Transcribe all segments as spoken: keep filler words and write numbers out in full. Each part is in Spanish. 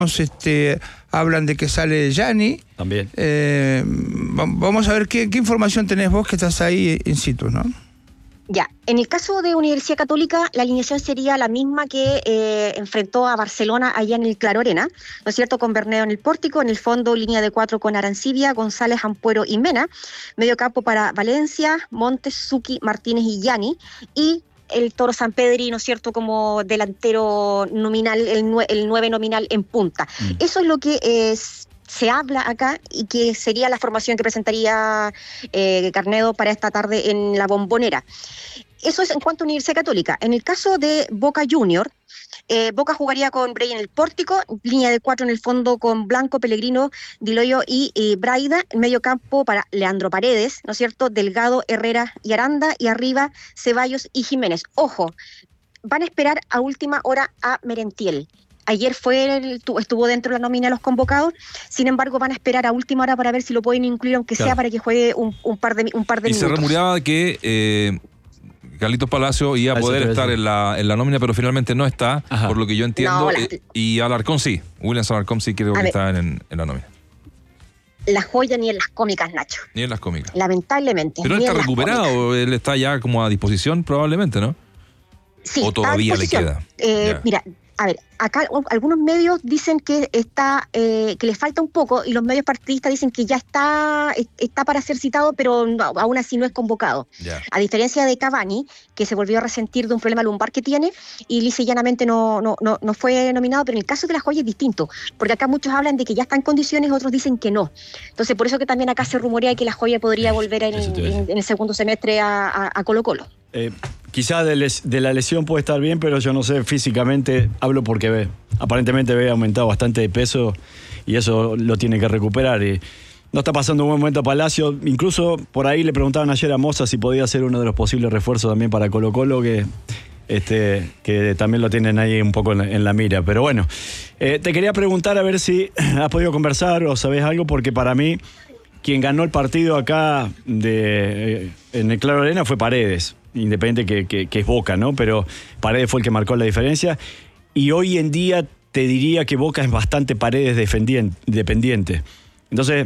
este, hablan de que sale Gianni. También. Eh, vamos a ver qué, qué información tenés vos que estás ahí in situ, ¿no? Ya, en el caso de Universidad Católica, la alineación sería la misma que eh, enfrentó a Barcelona allá en el Claro Arena, ¿no es cierto? Con Berneo en el pórtico, en el fondo línea de cuatro con Arancibia, González, Ampuero y Mena, medio campo para Valencia, Montes, Suki, Martínez y Gianni, y el Toro Sampedri, ¿no es cierto?, como delantero nominal, el, nue el nueve nominal en punta. Mm. Eso es lo que es... se habla acá y que sería la formación que presentaría eh, Garnedo para esta tarde en la Bombonera. Eso es en cuanto a Universidad Católica. En el caso de Boca Junior, eh, Boca jugaría con Bray en el pórtico, línea de cuatro en el fondo con Blanco, Pellegrino, Diloyo y eh, Braida, en medio campo para Leandro Paredes, ¿no es cierto?, Delgado, Herrera y Aranda, y arriba Ceballos y Jiménez. Ojo, van a esperar a última hora a Merentiel. Ayer fue el, estuvo dentro de la nómina de los convocados, sin embargo van a esperar a última hora para ver si lo pueden incluir, aunque claro. sea para que juegue un, un par de, un par de y minutos. Y se rumoreaba que eh, Carlitos Palacio iba a poder estar en la, en la nómina, pero finalmente no está, Ajá. por lo que yo entiendo, no, la... eh, y Alarcón sí, Williams Alarcón sí creo que está en, en la nómina. La joya ni en las cómicas, Nacho. Ni en las cómicas. Lamentablemente. Pero él está recuperado, él está ya como a disposición probablemente, ¿no? Sí, ¿O todavía le queda? Eh, mira, a ver, acá algunos medios dicen que está eh, que le falta un poco, y los medios partidistas dicen que ya está está para ser citado, pero no, aún así no es convocado. Yeah. A diferencia de Cavani, que se volvió a resentir de un problema lumbar que tiene y lisa y llanamente no, no, no, no fue nominado, pero en el caso de la joya es distinto, porque acá muchos hablan de que ya está en condiciones, otros dicen que no. Entonces, por eso que también acá se rumorea que la joya podría volver en, en, en el segundo semestre a, a, a Colo Colo. Eh, quizás de, les, de la lesión puede estar bien, pero yo no sé, físicamente hablo porque ve. Aparentemente ve aumentado bastante de peso y eso lo tiene que recuperar. Y no está pasando un buen momento a Palacio. Incluso por ahí le preguntaban ayer a Moza si podía ser uno de los posibles refuerzos también para Colo Colo, que, este, que también lo tienen ahí un poco en la, en la mira. Pero bueno, eh, te quería preguntar a ver si has podido conversar o sabés algo, porque para mí quien ganó el partido acá de, eh, en el Claro Arena fue Paredes. Independiente que, que, que es Boca, ¿no? Pero Paredes fue el que marcó la diferencia. Y hoy en día te diría que Boca es bastante Paredes dependiente. Entonces,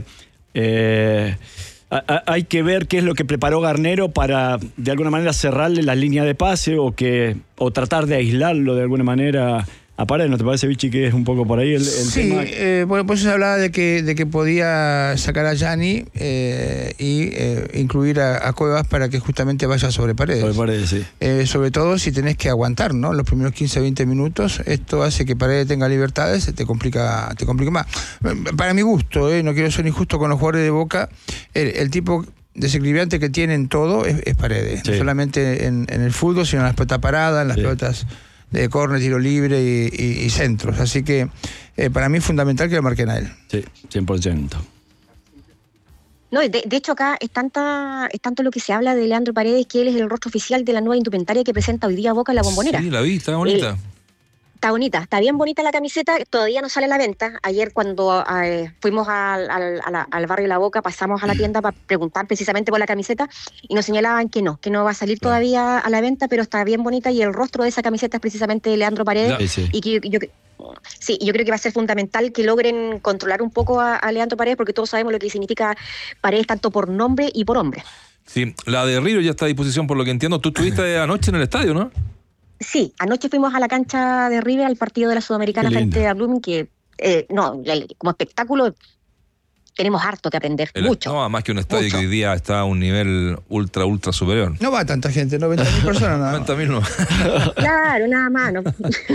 eh, a, a, hay que ver qué es lo que preparó Garnero para, de alguna manera, cerrarle la línea de pase o, que, o tratar de aislarlo de alguna manera a Paredes. ¿No te parece, Vichy, que es un poco por ahí el, el sí, tema? Sí, eh, bueno, pues se hablaba de que, de que podía sacar a Gianni eh, y eh, incluir a, a Cuevas para que justamente vaya sobre Paredes. Sobre Paredes, sí. Eh, sobre todo si tenés que aguantar, ¿no? Los primeros quince a veinte minutos, esto hace que Paredes tenga libertades, te complica, te complica más. Para mi gusto, eh, no quiero ser injusto con los jugadores de Boca, el, el tipo desequilibrante que tienen todo es, es Paredes. Sí. No solamente en, en el fútbol, sino en las pelotas paradas, en las sí. pelotas de córner, tiro libre y, y, y centros. Así que eh, para mí es fundamental que lo marquen a él. Sí, cien por ciento. No, de, de hecho acá es, tanta, es tanto lo que se habla de Leandro Paredes, que él es el rostro oficial de la nueva indumentaria que presenta hoy día Boca en la Bombonera. Sí, la vi, está bonita. Eh, Está bonita, está bien bonita la camiseta, todavía no sale a la venta. Ayer cuando eh, fuimos al, al, al barrio La Boca, pasamos a la tienda para preguntar precisamente por la camiseta y nos señalaban que no, que no va a salir todavía a la venta, pero está bien bonita y el rostro de esa camiseta es precisamente Leandro Paredes. Sí, sí. Y que yo, yo, sí, yo creo que va a ser fundamental que logren controlar un poco a, a Leandro Paredes, porque todos sabemos lo que significa Paredes tanto por nombre y por hombre. Sí, la de Río ya está a disposición por lo que entiendo. Tú estuviste anoche en el estadio, ¿no? Sí, anoche fuimos a la cancha de River al partido de la Sudamericana frente a Blooming, que eh, no, como espectáculo tenemos harto que aprender, el, mucho. No, más que un estadio mucho. Que hoy día está a un nivel ultra, ultra superior. No va tanta gente, noventa mil personas nada. noventa mil no. Claro, nada más. No,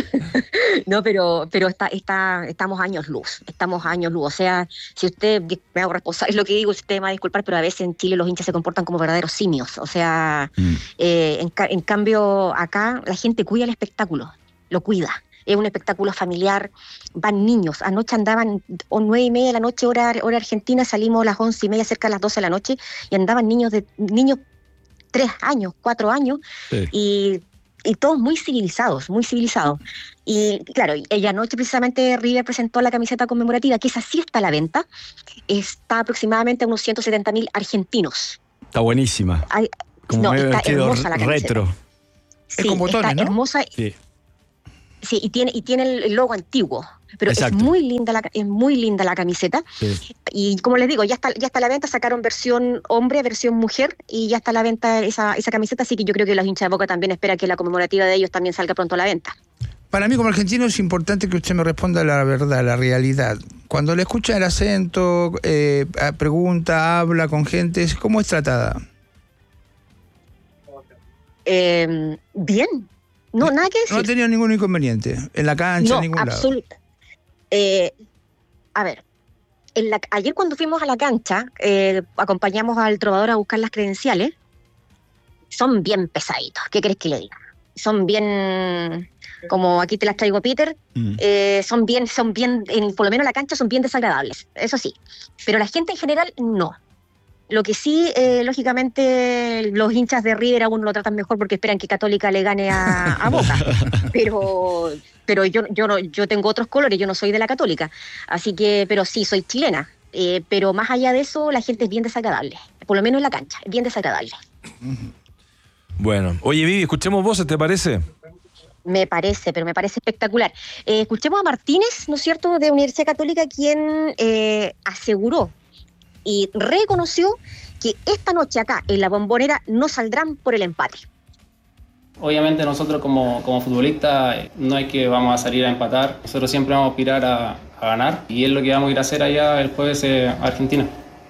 no pero, pero está, está, estamos años luz, estamos años luz. O sea, si usted, me hago responsable, es lo que digo, usted me va a disculpar, pero a veces en Chile los hinchas se comportan como verdaderos simios. O sea, mm. eh, en, en cambio acá la gente cuida el espectáculo, lo cuida. Es un espectáculo familiar, van niños. Anoche andaban o nueve y media de la noche, hora, hora argentina, salimos a las once y media, cerca de las doce de la noche, y andaban niños de niños tres años, cuatro años, sí. y, y todos muy civilizados, muy civilizados. Y claro, y anoche precisamente River presentó la camiseta conmemorativa, que esa sí está a la venta, está aproximadamente a unos ciento setenta mil argentinos. Está buenísima. Hay, no, está hermosa la camiseta. Retro. Sí, es con botones, está ¿no? hermosa. Sí. Sí, y tiene, y tiene el logo antiguo. Pero Exacto. es muy linda la, es muy linda la camiseta. Sí. Y como les digo, ya está, ya está a la venta, sacaron versión hombre, versión mujer, y ya está a la venta esa, esa camiseta, así que yo creo que los hinchas de Boca también esperan que la conmemorativa de ellos también salga pronto a la venta. Para mí, como argentino, es importante que usted me responda la verdad, la realidad. Cuando le escucha el acento, eh, pregunta, habla con gente, ¿cómo es tratada? Eh, bien. No, nada que decir. No ha tenido ningún inconveniente en la cancha, no, en ningún absolut- lado. Eh, a ver, en la, ayer cuando fuimos a la cancha, eh, acompañamos al trovador a buscar las credenciales. Son bien pesaditos, ¿qué crees que le diga? Son bien, como aquí te las traigo, Peter, mm. eh, son bien, son bien, en, por lo menos en la cancha son bien desagradables, eso sí. Pero la gente en general, no. Lo que sí, eh, lógicamente, los hinchas de River aún lo tratan mejor porque esperan que Católica le gane a, a Boca. Pero, pero yo, yo, no, yo tengo otros colores, yo no soy de la Católica. Así que, pero sí, soy chilena. Eh, pero más allá de eso, la gente es bien desagradable. Por lo menos en la cancha, es bien desagradable. Bueno, oye, Vivi, escuchemos voces, ¿te parece? Me parece, pero me parece espectacular. Eh, escuchemos a Martínez, ¿no es cierto?, de Universidad Católica, quien eh, aseguró y reconoció que esta noche acá en la Bombonera no saldrán por el empate. Obviamente nosotros como, como futbolistas no es que vamos a salir a empatar, nosotros siempre vamos a aspirar a, a ganar y es lo que vamos a ir a hacer allá el jueves eh, a Argentina.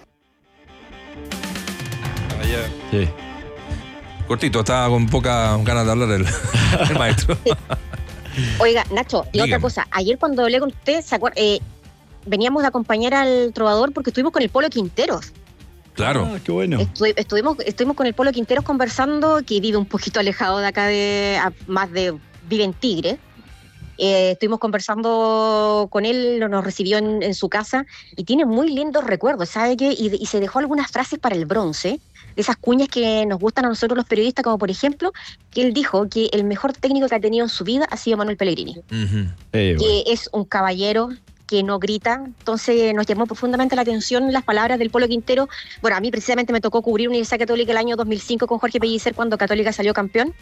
Allá. Sí. Cortito, estaba con poca ganas de hablar el, el maestro. Sí. Oiga, Nacho, y Dígame. Otra cosa, ayer cuando hablé con usted, ¿se acuerda? Eh, veníamos de acompañar al trovador porque estuvimos con el Polo Quinteros. Claro. Ah, qué bueno. Estu- estuvimos, estuvimos con el Polo Quinteros conversando, que vive un poquito alejado de acá, de a, más de, vive en Tigre. Eh, estuvimos conversando con él, nos recibió en, en su casa y tiene muy lindos recuerdos, ¿sabe qué? Y, y se dejó algunas frases para el bronce, de esas cuñas que nos gustan a nosotros los periodistas, como por ejemplo, que él dijo que el mejor técnico que ha tenido en su vida ha sido Manuel Pellegrini. Uh-huh. Eh, que bueno. Es un caballero, que no grita. Entonces nos llamó profundamente la atención las palabras del Polo Quintero. Bueno, a mí precisamente me tocó cubrir Universidad Católica el año dos mil cinco con Jorge Pellicer cuando Católica salió campeón.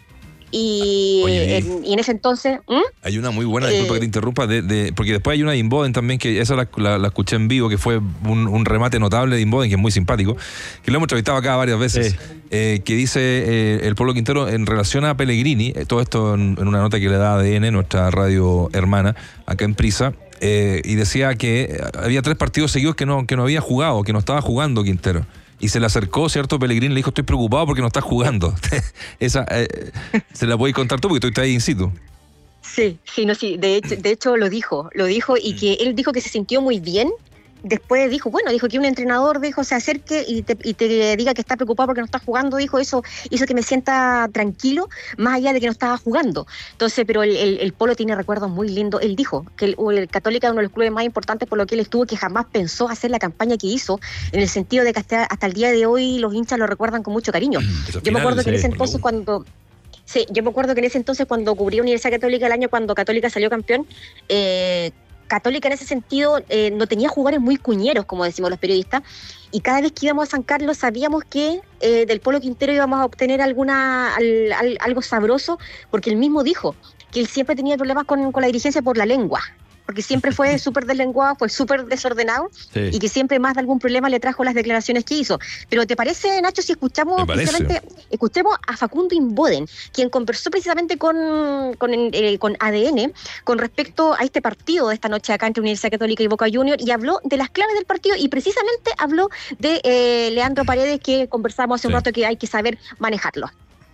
Y, Oye, en, y en ese entonces... ¿hmm? Hay una muy buena, disculpa eh, que te interrumpa, de, de, porque después hay una de Inboden también, que esa la, la, la escuché en vivo, que fue un, un remate notable de Inboden, que es muy simpático, que lo hemos entrevistado acá varias veces, sí. eh, que dice eh, el Polo Quintero en relación a Pellegrini, eh, todo esto en, en una nota que le da A D N, nuestra radio hermana, acá en Prisa, eh, y decía que había tres partidos seguidos que no, que no había jugado, que no estaba jugando Quintero. Y se le acercó, ¿cierto? Pellegrini le dijo, estoy preocupado porque no estás jugando. Esa eh, se la podéis contar tú porque tú estás ahí in situ. Sí, sí, no, sí. De hecho, de hecho lo dijo, lo dijo y que él dijo que se sintió muy bien. Después dijo, bueno, dijo que un entrenador dijo se acerque y te, y te diga que está preocupado porque no está jugando, dijo eso, hizo que me sienta tranquilo, más allá de que no estaba jugando. Entonces, pero el, el, el Polo tiene recuerdos muy lindos. Él dijo que el, el Católica es uno de los clubes más importantes por lo que él estuvo, que jamás pensó hacer la campaña que hizo, en el sentido de que hasta, hasta el día de hoy los hinchas lo recuerdan con mucho cariño. Yo final, me acuerdo que en ese entonces cuando... Sí, yo me acuerdo que en ese entonces cuando cubrí Universidad Católica el año cuando Católica salió campeón, eh, Católica en ese sentido eh, no tenía jugadores muy cuñeros, como decimos los periodistas, y cada vez que íbamos a San Carlos sabíamos que eh, del Polo Quintero íbamos a obtener alguna al, al, algo sabroso, porque él mismo dijo que él siempre tenía problemas con, con la dirigencia por la lengua, porque siempre fue súper deslenguado, fue súper desordenado, sí. Y que siempre más de algún problema le trajo las declaraciones que hizo. Pero ¿te parece, Nacho, si escuchamos precisamente, escuchemos a Facundo Inboden, quien conversó precisamente con, con, eh, con A D N con respecto a este partido de esta noche acá entre Universidad Católica y Boca Juniors, y habló de las claves del partido y precisamente habló de eh, Leandro Paredes, que conversamos hace sí. un rato, que hay que saber manejarlo.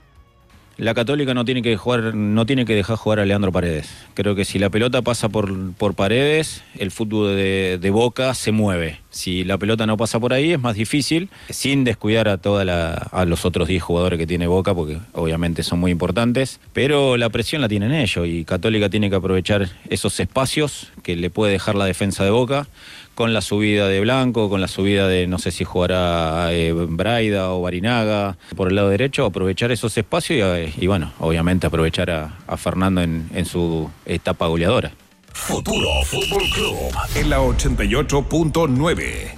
La Católica no tiene que jugar, no tiene que dejar jugar a Leandro Paredes. Creo que si la pelota pasa por, por Paredes, el fútbol de, de Boca se mueve. Si la pelota no pasa por ahí, es más difícil, sin descuidar a toda la, a los otros diez jugadores que tiene Boca, porque obviamente son muy importantes. Pero la presión la tienen ellos y Católica tiene que aprovechar esos espacios que le puede dejar la defensa de Boca, con la subida de Blanco, con la subida de, no sé si jugará eh, Braida o Barinaga por el lado derecho, aprovechar esos espacios y, y bueno, obviamente aprovechar a, a Fernando en, en su etapa goleadora. Futuro Fútbol Club en la ochenta y ocho punto nueve.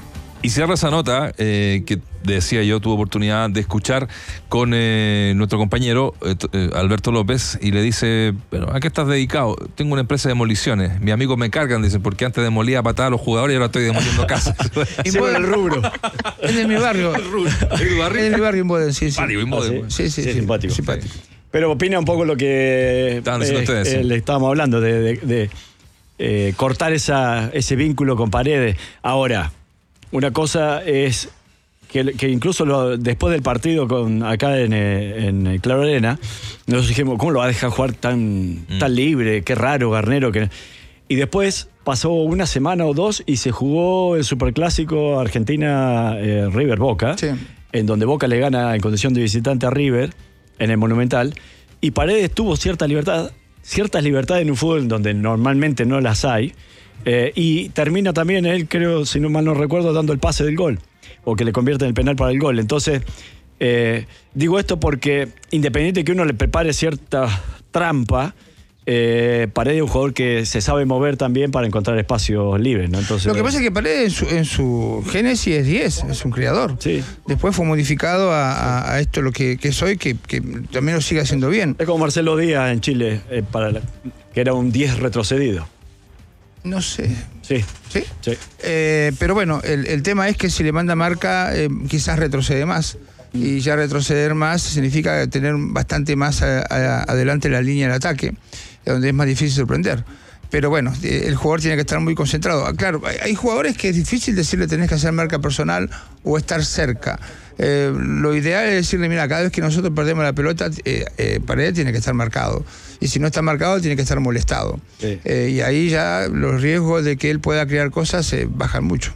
Y cierra esa nota eh, que decía yo, tuve oportunidad de escuchar con eh, nuestro compañero eh, Alberto López, y le dice, bueno, ¿a qué estás dedicado? Tengo una empresa de demoliciones. Mis amigos me cargan, dicen, porque antes demolía a patada a los jugadores y ahora estoy demoliendo casas. Y sí, el rubro. Es de mi barrio. ¿Es de mi barrio? Es de mi barrio en Boden, sí, sí. Barrio en Boden. Ah, sí, sí, sí, sí, simpático. simpático. Pero opina un poco lo que Estaban diciendo eh, ustedes, eh, sí. le estábamos hablando, de, de, de eh, cortar esa, ese vínculo con Paredes. Ahora, una cosa es que, que incluso lo, después del partido con acá en, en Claro Arena, nos dijimos, ¿cómo lo va a dejar jugar tan, mm. tan libre? Qué raro, Garnero. Que... Y después pasó una semana o dos y se jugó el Superclásico Argentina-River Boca, Sí. en donde Boca le gana en condición de visitante a River, en el Monumental, y Paredes tuvo cierta libertad, ciertas libertades en un fútbol donde normalmente no las hay, eh, y termina también él, creo, si no mal no recuerdo, dando el pase del gol, o que le convierte en el penal para el gol. Entonces, eh, digo esto porque, independiente de que uno le prepare cierta trampa, Eh, Paredes es un jugador que se sabe mover también para encontrar espacios libres, ¿no? Entonces, lo que pasa es que Paredes en su, en su génesis es diez, es un creador. Sí. Después fue modificado a, a, a esto lo que, que soy, que, que también lo sigue haciendo bien. es como Marcelo Díaz en Chile, eh, para la- que era un diez retrocedido. No sé. Sí, ¿Sí? sí. Eh, pero bueno, el, el tema es que si le manda marca, eh, quizás retrocede más. Y ya retroceder más significa tener bastante más a- a- adelante la línea del ataque, donde es más difícil sorprender. Pero bueno, eh, el jugador tiene que estar muy concentrado. Ah, claro, hay, hay jugadores que es difícil decirle tenés que hacer marca personal o estar cerca. Eh, lo ideal es decirle, mira, cada vez que nosotros perdemos la pelota, eh, eh, Paredes tiene que estar marcado. Y si no está marcado, tiene que estar molestado. Sí. Eh, y ahí ya los riesgos de que él pueda crear cosas eh, bajan mucho.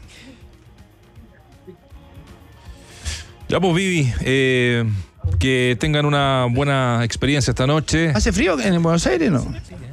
Ya pues, Vivi, eh, que tengan una buena experiencia esta noche. ¿Hace frío en Buenos Aires, no?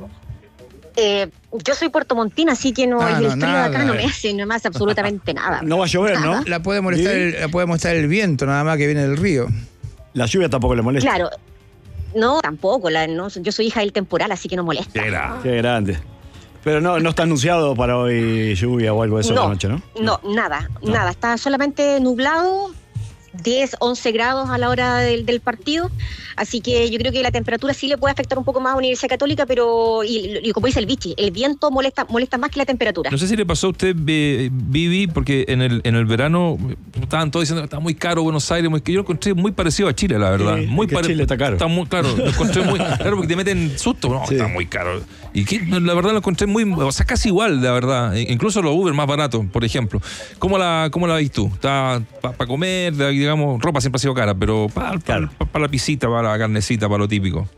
Eh, yo soy puertomontina, así que no, Ah, y el no, frío nada, de acá no eh. me hace, no me hace absolutamente nada. No va a llover, ¿no? La puede molestar, ¿Sí? el, la puede molestar el viento, nada más, que viene del río. La lluvia tampoco le molesta. Claro, no, tampoco, la, no, yo soy hija del temporal, así que no molesta. Era. Qué grande. Pero no, no está anunciado para hoy lluvia o algo de eso no, de la noche, ¿no? No, nada, nada, está solamente nublado, diez, once grados a la hora del, del partido, así que yo creo que la temperatura sí le puede afectar un poco más a Universidad Católica, pero, y, y como dice el Vichy, el viento molesta molesta más que la temperatura. No sé si le pasó a usted, eh, Vivi, porque en el, en el verano estaban todos diciendo que está muy caro Buenos Aires, muy, que yo lo encontré muy parecido a Chile, la verdad. Sí, muy es que pare- Chile está caro. Está muy claro, lo encontré muy claro porque te meten susto, no, Sí. está muy caro. Y que, la verdad lo encontré muy, o sea, casi igual, la verdad. E- Incluso los Uber más baratos, por ejemplo. ¿Cómo la, cómo la ves tú? ¿Está para pa comer, digamos, ropa siempre ha sido cara, pero para pa, Claro. pa, pa la pisita, para la carnecita, para lo típico?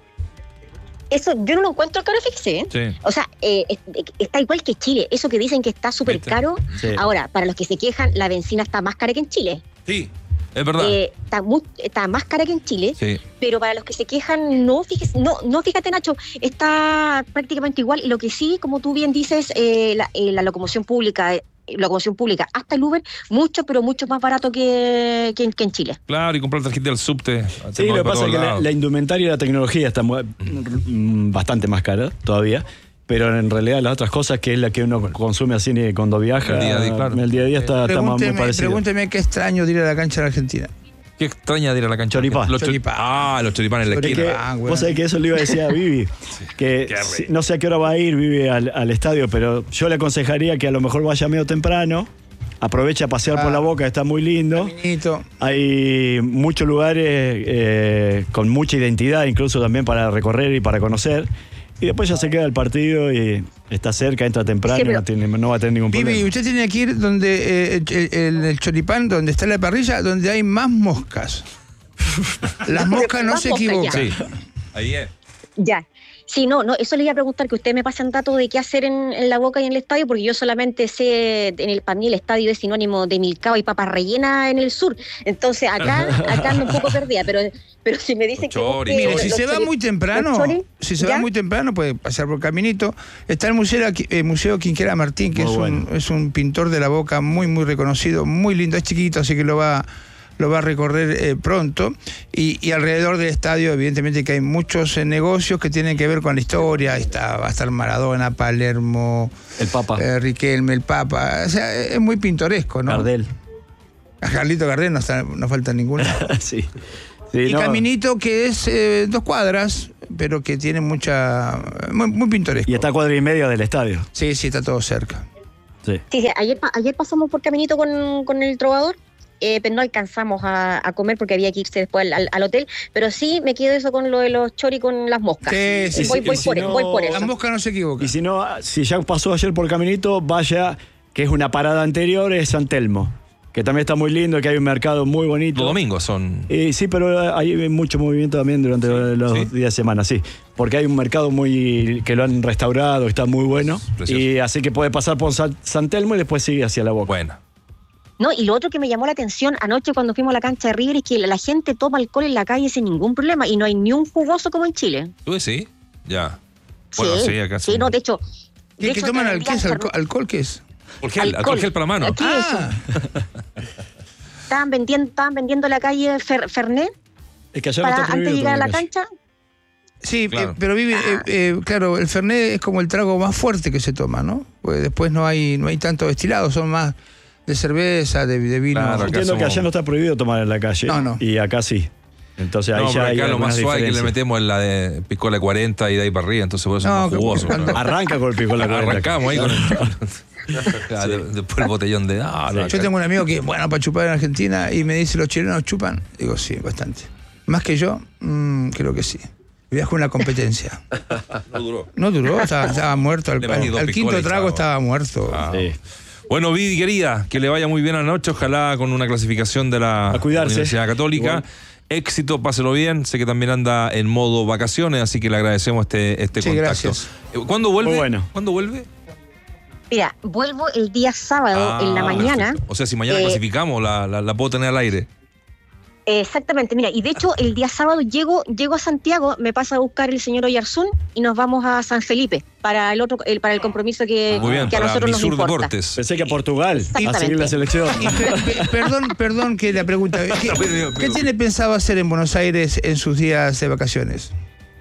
Eso yo no lo encuentro caro, fíjese, ¿eh? Sí. O sea, eh, es- está igual que Chile, eso que dicen que está súper ¿Viste? caro. Sí. Ahora, para los que se quejan, la benzina está más cara que en Chile. Sí, es verdad. Eh, está, mu- está más cara que en Chile. Sí. Pero para los que se quejan, no, fíjese, no, no, fíjate, Nacho, está prácticamente igual. Y lo que sí, como tú bien dices, eh, la, eh, la locomoción pública, eh, locomoción pública, hasta el Uber, mucho, pero mucho más barato que, que, en- que en Chile. Claro, y comprar tarjeta del subte. Sí, lo que pasa es que la, la indumentaria y la tecnología está mu- mm, bastante más cara todavía, pero en realidad las otras cosas, que es la que uno consume así ni cuando viaja, El día a día, claro. el día a día está, está más- muy Pregúnteme, parecido. pregúnteme qué extraño de ir a la cancha de Argentina. Qué extraña de ir a la cancha. Choripán. Los chori- Choripán. Ah, los choripanes en la Pero es esquina. que, Ah, bueno. vos sabés que eso le iba a decir a Vivi, que qué si- rico. no sé a qué hora va a ir Vivi al, al estadio, pero yo le aconsejaría que a lo mejor vaya medio temprano, aproveche a pasear Ah. por la Boca, está muy lindo. Caminito. Hay muchos lugares eh, con mucha identidad, incluso también para recorrer y para conocer. Y después ya se queda el partido y está cerca, entra temprano, Sí, pero- no, tiene- no va a tener ningún Vivi, problema. usted tiene que ir donde eh, el, el- el choripán, donde está la parrilla, donde hay más moscas. Las moscas no Más se moscas, equivocan. Sí, ahí es. Ya. Sí, no, no, eso le iba a preguntar, que usted me pasen datos de qué hacer en, en la Boca y en el estadio, porque yo solamente sé, en el, para mí el estadio es sinónimo de milcao y papas rellenas en el sur. Entonces acá, acá ando un poco perdida, pero, pero si me dicen Los que... choris, busque Mire, los- si los se va chori- muy temprano, los chori, si se ¿ya? va muy temprano, puede pasar por Caminito. Está el Museo, eh, Museo Quinquera Martín, que Muy es, bueno. un, es un pintor de la Boca muy, muy reconocido, muy lindo, es chiquito, así que lo va, lo va a recorrer eh, pronto. Y, y alrededor del estadio, evidentemente que hay muchos eh, negocios que tienen que ver con la historia. Ahí está, va a estar Maradona, Palermo, El Papa, eh, Riquelme, el Papa. O sea, es muy pintoresco, ¿no? Gardel. A Carlito Gardel no, está, no falta ninguna. sí. sí. Y no. Caminito, que es eh, dos cuadras, pero que tiene mucha... Muy, muy pintoresco. Y está a cuadra y media del estadio. Sí, sí, está todo cerca. Sí. Sí, sí, ayer, pa- ayer pasamos por Caminito con, con el Trovador, eh, pero no alcanzamos a, a comer porque había que irse después al, al- al hotel, pero sí me quedo eso con lo de los chori con las moscas. Sí, sí, voy, sí, voy, y si por, no- voy por eso. La mosca no se equivoca. Y si no, si ya pasó ayer por Caminito, vaya, que es una parada anterior, es San Telmo, que también está muy lindo, que hay un mercado muy bonito. Los domingos son. Eh, sí, pero hay mucho movimiento también durante los ¿sí? días de semana, sí. Porque hay un mercado muy que lo han restaurado, está muy bueno. Precioso. Y así que puede pasar por San, San Telmo y después sigue hacia la Boca. Bueno. No, y lo otro que me llamó la atención anoche cuando fuimos a la cancha de River es que la, la gente toma alcohol en la calle sin ningún problema y no hay ni un jugoso como en Chile. ¿Tú decís? Ya. Bueno, sí, sí, acá sí, sí. no, de hecho... ¿Qué, de ¿qué hecho, toman te al, ¿qué es vendían alcohol, fer- alcohol? ¿Qué es? Alcohol gel, alcohol gel para la mano. Aquí Ah, estaban vendiendo, estaban vendiendo en la calle Fer- Fernet Es que allá no para está antes de prohibido llegar a la tomar en cancha. sí, Claro. eh, pero vive, eh, eh, claro, el Fernet es como el trago más fuerte que se toma, ¿no? Pues después no hay, no hay tanto destilado, son más de cerveza, de, de vino. Claro, Yo acá entiendo que somos- allá no está prohibido tomar en la calle. No, no. Y acá sí. Entonces ahí No, ya pero hay acá lo más algunas suave que le diferencias. metemos es la de piscola cuarenta y de ahí para arriba, entonces por eso No, es más jugoso. cuando- ¿no? Arranca con el pico la cuarenta. Arrancamos ahí con el. Ya, de- Después el botellón de. Ah, no, Yo acá- tengo un amigo que es bueno para chupar en Argentina y me dice, ¿los chilenos chupan? Digo, sí, bastante. Más que yo, mm, creo que sí. Viajo en la competencia. No duró. No duró, estaba, estaba muerto. Al, Le metí dos al quinto picolas y trago chao. estaba muerto. Ah. Sí. Bueno, Vivi, querida, que le vaya muy bien anoche, ojalá con una clasificación de la A cuidarse. Universidad Católica. Igual. Éxito, páselo bien. Sé que también anda en modo vacaciones, así que le agradecemos este, este Sí, contacto. gracias. Eh, ¿Cuándo vuelve? Muy bueno. ¿Cuándo vuelve? Mira, vuelvo el día sábado en la Ah, mañana. perfecto. O sea, si mañana Eh, clasificamos, la, la, la puedo tener al aire. Exactamente, mira, y de hecho el día sábado llego, llego a Santiago, me pasa a buscar el señor Oyarzún y nos vamos a San Felipe para el otro, el, para el compromiso que, Muy bien, que a para nosotros nos Misur importa. Deportes. Pensé que a Portugal, a Exactamente. seguir la selección. Y pe- pe- perdón, perdón que la pregunta. ¿Qué, qué tiene pensado hacer en Buenos Aires en sus días de vacaciones?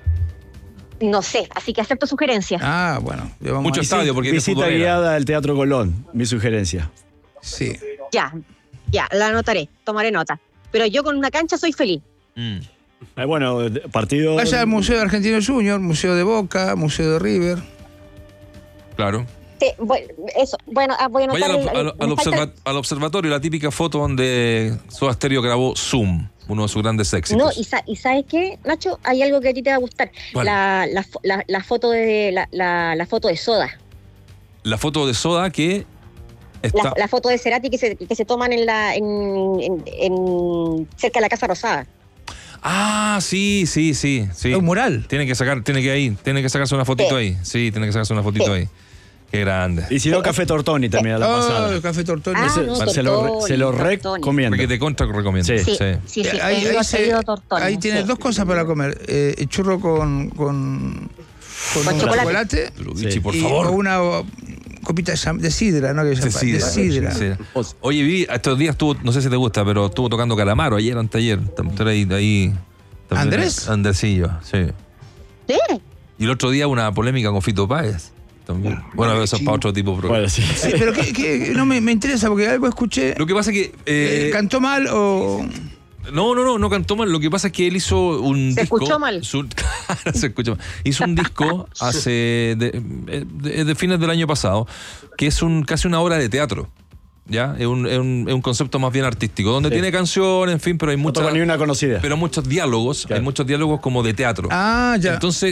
No sé, así que acepto sugerencias. Ah, bueno. ya vamos Mucho ahí. estadio, porque es de Visita futbolera. guiada al Teatro Colón, mi sugerencia. Sí. Ya, ya, la anotaré, tomaré nota. Pero yo con una cancha soy feliz. Mm. Eh, bueno, partido... Vaya al Museo de Argentino Junior, Museo de Boca, Museo de River. Claro. Sí, bueno, eso, bueno, ah, voy a Vaya anotar. al, el- al- me al falta- observa- al observatorio, la típica foto donde Soda Stereo grabó Zoom, uno de sus grandes éxitos. No, y, sa- y ¿sabes qué, Nacho? Hay algo que a ti te va a gustar. ¿Cuál? La, la, fo- la, la foto de la, la, la foto de Soda. La foto de Soda que está. La, la foto de Cerati que se, que se toman en la en, en- en- cerca de la Casa Rosada. Ah, sí, sí, sí, sí. Es un mural. Tiene que sacar, tiene que ahí, tiene que sacarse una fotito Sí. ahí. Sí, tiene que sacarse una fotito Sí. ahí. Qué grande. Y si no, Café Tortoni también a la Oh, pasada. el Café Tortoni. Ah, Ese- no, se, lo, re- Tortoni, se lo Tortoni. recomiendo. Porque te contra recomiendo. Sí. Sí, Sí. sí, sí. ahí, he ido- ahí he se- ido a Tortoni, ahí tienes sí. dos cosas para comer. Eh, churro con, con, con, Con un chocolate. Pero, Sí. Vichy, por y favor. o una o, copita de, cham- de sidra, ¿no? Que se De llama, sidra, de sidra. sí. Oye, vi, estos días estuvo, no sé si te gusta, pero estuvo tocando Calamaro ayer, anteayer. Tam- ahí, ahí también- ¿Andrés? Andresillo, sí. Sí. Y el otro día una polémica con Fito Páez. También. Bueno, eso es para otro tipo de programa. Bueno, sí. Sí, pero que, que no me, me interesa porque algo escuché. Lo que pasa es que. Eh, eh, ¿Cantó mal o...? No, no, no, no cantó mal. Lo que pasa es que él hizo un Se disco. escuchó mal. su- se escuchó mal. Hizo un disco hace. De, de- de fines del año pasado, que es un casi una obra de teatro. ¿Ya? Es un, es un, es un concepto más bien artístico, donde Sí. tiene canciones, en fin, pero hay No muchas. toca ni una conocida. Pero muchos diálogos, Claro. hay muchos diálogos como de teatro. Ah, ya. Entonces,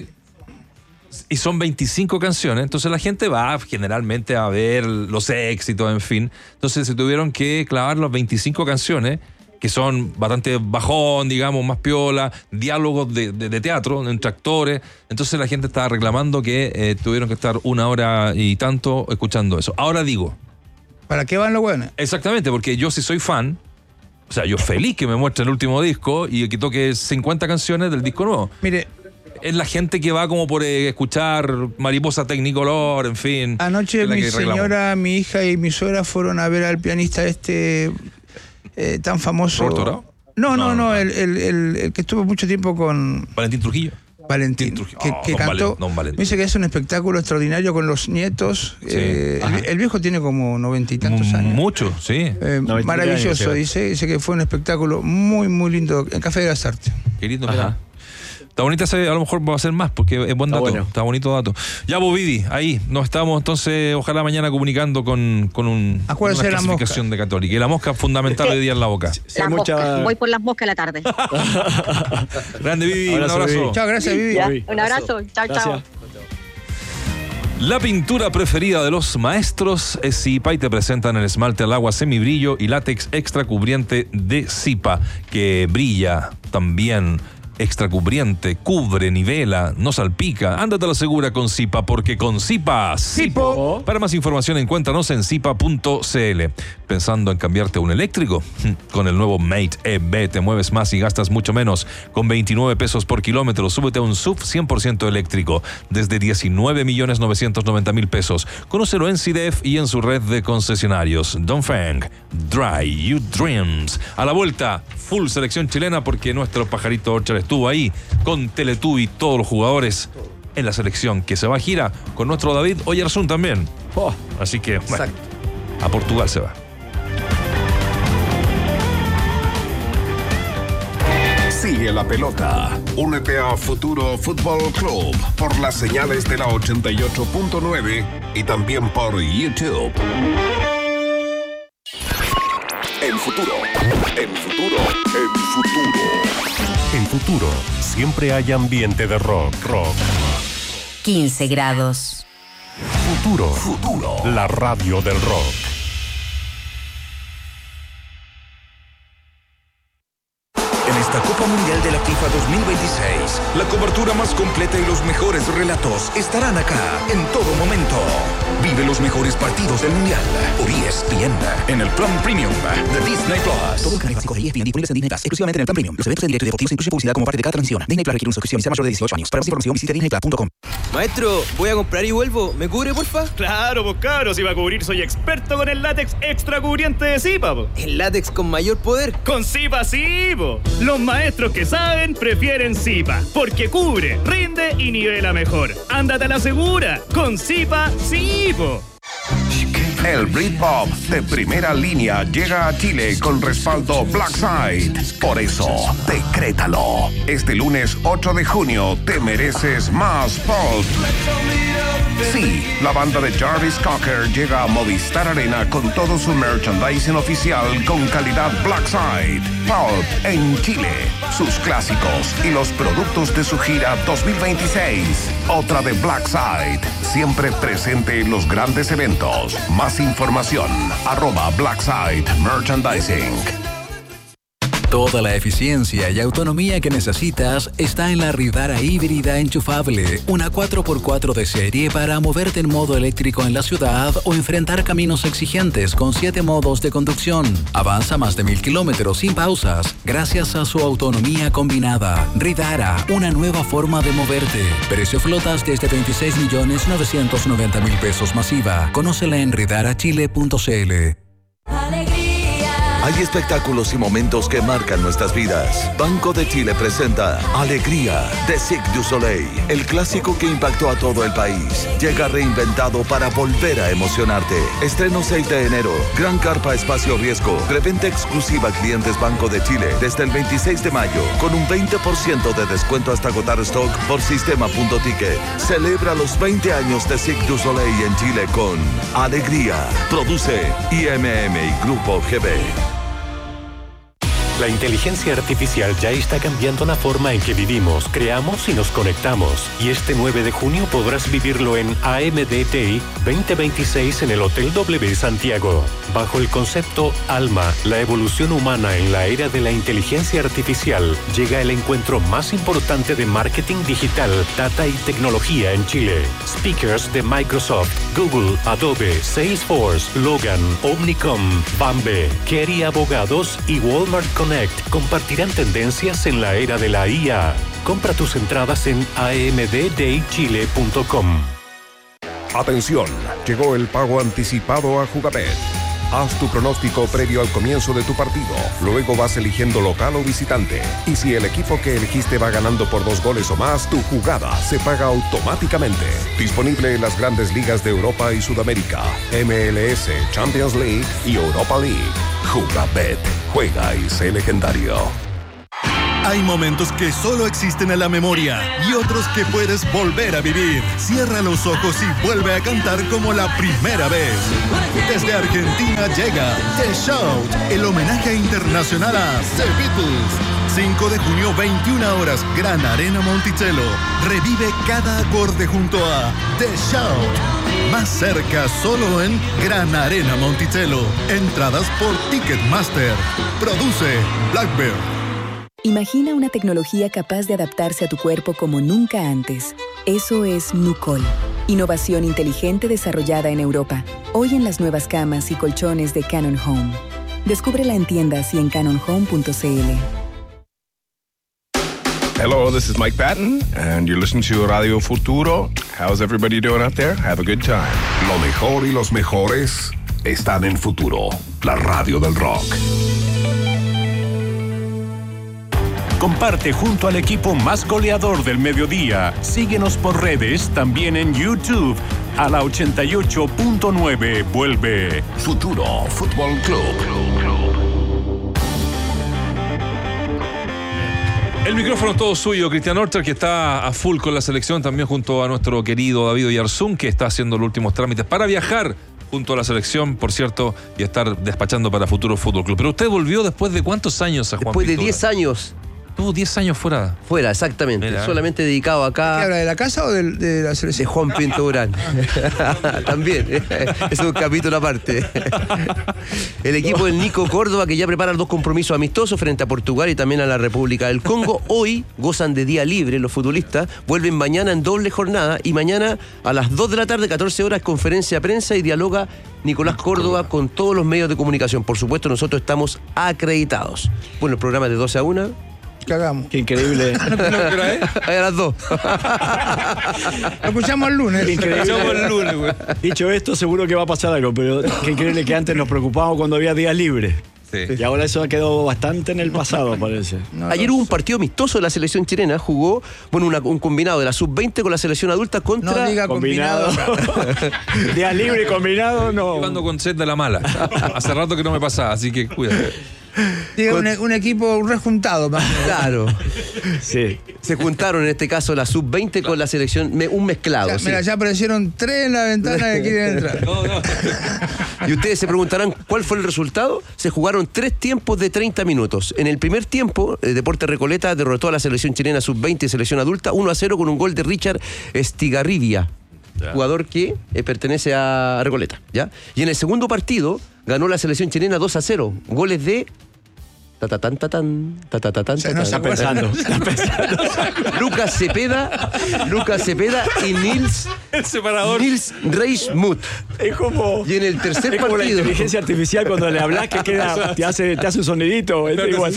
y son veinticinco canciones, entonces la gente va generalmente a ver los éxitos, en fin. Entonces se tuvieron que clavar las veinticinco canciones, que son bastante bajón, digamos, más piola, diálogos de, de- de teatro entre actores. Entonces la gente estaba reclamando que eh, tuvieron que estar una hora y tanto escuchando eso. Ahora digo, ¿Para qué van los buenos? exactamente, porque yo sí soy fan. O sea, yo feliz que me muestre el último disco y que toque cincuenta canciones del disco nuevo. Mire, Es la gente que va como por eh, escuchar Mariposa Tecnicolor, en fin. anoche Es la mi que reclamo. señora, mi hija y mi suegra fueron a ver al pianista este eh, tan famoso. ¿Roberto Bravo? No, no, No, no, no. El, el- el- el que estuvo mucho tiempo con... Valentín Trujillo. Valentín, Trujillo. que, Oh, que don cantó. Valen- don Valentín. Me dice que es un espectáculo extraordinario con los nietos. Sí. Eh, el, el viejo tiene como noventa y tantos M- años. Mucho, sí. Eh, noventa y tres maravilloso, años, dice. Dice que fue un espectáculo muy, muy lindo en Café de las Artes. Qué lindo, Ajá. mira. Está bonita, ese, a lo mejor va a ser más porque es buen Está dato. bueno. Está bonito dato. Ya, Bovidi, ahí nos estamos entonces, ojalá mañana comunicando con, con un, Acuérdese una de la clasificación de Católica. Y la mosca es fundamental Sí. hoy día en la boca. Sí, Las mucha- moscas. Voy por las moscas a la tarde. Grande, Vivi, un Abrazo, abrazo. Vivi. Chao, gracias, Vivi. Ya, Vivi. un abrazo. Chao, Gracias. chao. La pintura preferida de los maestros es Zipa y te presentan el esmalte al agua semibrillo y látex extra cubriente de Zipa, que brilla también. Extra cubriente, cubre, nivela, no salpica. Ándate a la segura con Zipa, porque con Zipa, Zipo. Para más información, encuéntranos en zipa punto c l. ¿Pensando en cambiarte a un eléctrico? Con el nuevo Mate E V te mueves más y gastas mucho menos. Con veintinueve pesos por kilómetro, súbete a un S U V cien por ciento eléctrico desde diecinueve millones novecientos noventa mil pesos. Conócelo en C I D E F y en su red de concesionarios. Dongfeng, Dry You Dreams. A la vuelta, full selección chilena, porque nuestro pajarito Orchard estuvo ahí con Teletubby y todos los jugadores en la selección que se va a gira con nuestro David Oyarzún también. Oh, Así que, bueno, a Portugal se va. Sigue la pelota. Únete a Futuro Fútbol Club por las señales de la ochenta y ocho punto nueve y también por YouTube. En futuro, en futuro, en futuro. En Futuro, siempre hay ambiente de rock, rock. quince grados. Futuro, Futuro. la radio del rock. En esta Copa Mundial de la FIFA dos mil veintiséis, la cobertura más completa y los mejores relatos estarán acá en todo momento. Vive los mejores partidos del Mundial por E S P N en el plan premium de Disney Plus. Todo el canal básico de E S P N disponibles en Disney Plus, exclusivamente en el plan premium. Los eventos en directo y deportivos incluyen publicidad como parte de cada transmisión. Disney Plus requiere una suscripción y sea mayor de dieciocho años. Para más información visite disney plus punto com. Maestro, voy a comprar y vuelvo. ¿Me cubre, porfa? Claro, pues cabro, si va a cubrir soy experto con el látex extra cubriente de Zipa, po. ¿El látex con mayor poder? Con Zipa sí, po. Los maestros que saben prefieren Zipa, porque cubre, rinde y nivela mejor. Ándate a la segura, con Zipa sí, po. El Britpop de primera línea llega a Chile con respaldo Blackside. Por eso, decrétalo. Este lunes ocho de junio te mereces más pop. Sí, la banda de Jarvis Cocker llega a Movistar Arena con todo su merchandising oficial con calidad Blackside. Pulp en Chile, sus clásicos y los productos de su gira dos mil veintiséis. Otra de Blackside, siempre presente en los grandes eventos. Más información, arroba Blackside Merchandising. Toda la eficiencia y autonomía que necesitas está en la Ridara híbrida enchufable, una cuatro por cuatro de serie para moverte en modo eléctrico en la ciudad o enfrentar caminos exigentes con siete modos de conducción. Avanza más de mil kilómetros sin pausas gracias a su autonomía combinada. Ridara, una nueva forma de moverte. Precio flotas desde veintiséis millones novecientos noventa mil pesos masiva. Conócela en ridara chile punto c l. Hay espectáculos y momentos que marcan nuestras vidas. Banco de Chile presenta Alegría de Cirque du Soleil, el clásico que impactó a todo el país. Llega reinventado para volver a emocionarte. Estreno seis de enero. Gran carpa espacio riesgo. Preventa exclusiva a clientes Banco de Chile desde el veintiséis de mayo con un veinte por ciento de descuento hasta agotar stock por sistema punto ticket. Celebra los veinte años de Cirque du Soleil en Chile con Alegría. Produce I M M y Grupo G B. La inteligencia artificial ya está cambiando la forma en que vivimos, creamos y nos conectamos. Y este nueve de junio podrás vivirlo en A M D T I veinte veintiséis en el Hotel W Santiago. Bajo el concepto Alma, la evolución humana en la era de la inteligencia artificial, llega el encuentro más importante de marketing digital, data y tecnología en Chile. Speakers de Microsoft, Google, Adobe, Salesforce, Logan, Omnicom, Bambe, Kerry Abogados y Walmart Connect compartirán tendencias en la era de la I A. Compra tus entradas en a m d day chile punto com. Atención, llegó el pago anticipado a Jugabet. Haz tu pronóstico previo al comienzo de tu partido. Luego vas eligiendo local o visitante. Y si el equipo que elegiste va ganando por dos goles o más, tu jugada se paga automáticamente. Disponible en las grandes ligas de Europa y Sudamérica, M L S, Champions League y Europa League. Jugabet. Juega y sé legendario. Hay momentos que solo existen en la memoria y otros que puedes volver a vivir. Cierra los ojos y vuelve a cantar como la primera vez. Desde Argentina llega The Shout, el homenaje internacional a The Beatles. cinco de junio, veintiuna horas, Gran Arena Monticello. Revive cada acorde junto a The Shout. Más cerca, solo en Gran Arena Monticello. Entradas por Ticketmaster. Produce Blackbird. Imagina una tecnología capaz de adaptarse a tu cuerpo como nunca antes. Eso es Nucol. Innovación inteligente desarrollada en Europa. Hoy en las nuevas camas y colchones de Canon Home. Descúbrela en tiendas y en canon home punto c l. Hello, this is Mike Patton, and you're listening to Radio Futuro. How's everybody doing out there? Have a good time. Lo mejor y los mejores están en Futuro, la radio del rock. Comparte junto al equipo más goleador del mediodía. Síguenos por redes, también en YouTube. A la ochenta y ocho punto nueve vuelve Futuro Fútbol Club. El micrófono es todo suyo, Cristian Orcher, que está a full con la selección, también junto a nuestro querido David Oyarzún, que está haciendo los últimos trámites para viajar junto a la selección, por cierto, y estar despachando para Futuro Fútbol Club. Pero usted volvió después de ¿cuántos años a Juan Después Pintura? de diez años. Tuvo diez años fuera. Fuera, exactamente. Mira. Solamente dedicado acá. ¿Qué habla, de la casa o de, de la selección? De Juan Pinto Durán. También. Es un capítulo aparte. El equipo del Nico Córdoba, que ya prepara dos compromisos amistosos frente a Portugal y también a la República del Congo. Hoy gozan de día libre los futbolistas. Vuelven mañana en doble jornada. Y mañana a las dos de la tarde, catorce horas, conferencia de prensa y dialoga Nicolás Córdoba con todos los medios de comunicación. Por supuesto, nosotros estamos acreditados. Bueno, el programa es de doce a una. Cagamos. Qué increíble. A las dos. Lo escuchamos el lunes. Qué increíble. Lo escuchamos el lunes, güey. Dicho esto, seguro que va a pasar algo, pero qué increíble que antes nos preocupábamos cuando había días libres. Sí. Y ahora eso ha quedado bastante en el pasado, parece. No, Ayer no, hubo un partido amistoso de la selección chilena. Jugó, bueno, una, un combinado de la sub veinte con la selección adulta contra... No diga combinado. Días libres combinado, no. Jugando con sed de la mala. Hace rato que no me pasaba, así que cuídate. Diga un, un equipo rejuntado. Más Claro. Sí. Se juntaron en este caso la sub veinte con la selección, me- un mezclado. Ya, sí. mira, ya aparecieron tres en la ventana que quieren entrar. No, no. Y ustedes se preguntarán cuál fue el resultado. Se jugaron tres tiempos de treinta minutos. En el primer tiempo, eh, Deportes Recoleta derrotó a la selección chilena sub veinte y selección adulta uno a cero con un gol de Richard Estigarribia, Ya. jugador que eh, pertenece a Recoleta, ¿ya? Y en el segundo partido ganó la selección chilena dos a cero. Goles de tatatán tatán, tatatán sea, no tatán. se Está pensando. Está pensando. Lucas Cepeda, Lucas Cepeda y Nils El separador. Nils Reismuth. Es como. Y en el tercer Es como la partido inteligencia artificial cuando le hablas que queda, te hace, te hace un sonidito. Es igual.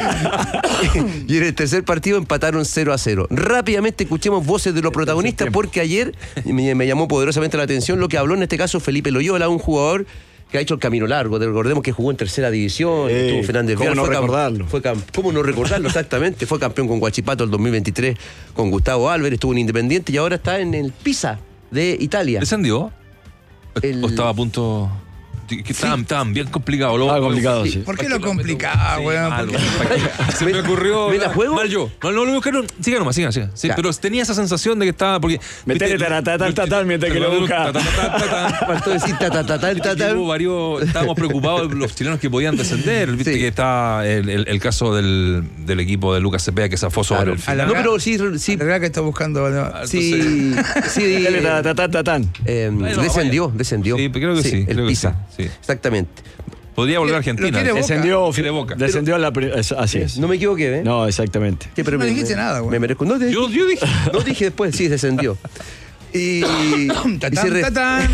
y en el tercer partido empataron cero a cero. Rápidamente escuchemos voces de los protagonistas porque ayer me, me llamó poderosamente la atención lo que habló en este caso Felipe Loyola, un jugador que ha hecho el camino largo. Recordemos que jugó en tercera división, Eh, estuvo Fernández ¿cómo Vial, no fue cam- recordarlo? Fue cam- ¿Cómo no recordarlo? Exactamente. Fue campeón con Huachipato el dos mil veintitrés con Gustavo Álvarez, estuvo en Independiente y ahora está en el Pisa de Italia. ¿Descendió? El- ¿O estaba a punto...? Que estaban, estaban bien complicados. Estaba complicado, sí. ¿Por qué lo complicaba, weón? Malo. ¿Por qué? Se me ocurrió. ¿Me la juego? Mal yo. No, no, no, no, no. Siga nomás, siga, siga. Sí, Ya. pero tenía esa sensación de que estaba. Porque. Metele taratán, tatán mientras que lo busca. Faltó decir ta, ta, ta, ta, ta, ta. Hubo varios, estábamos preocupados los chilenos que podían descender. Viste Sí. que está el, el, el caso del, del equipo de Lucas Cepeda que zafó sobre Claro. el final. A la No, verdad- pero sí, sí, La verdad que está buscando. ¿no? sí, sí, Metele eh, taratán, tatán. eh, Bueno, descendió, vaya. descendió. Sí, creo que sí, el creo que Pisa. sí, sí. Exactamente. Podría volver a Lo Argentina. quiere Boca. Descendió, Quiere Boca. descendió a la. pri- es- Así es. No me equivoqué, ¿eh? No, exactamente. ¿Qué, pero No me- dijiste me- nada, güey. Me merezco. No, te- Yo, yo dije. no dije después, sí, descendió. Y, y se Tatán, re- tatán.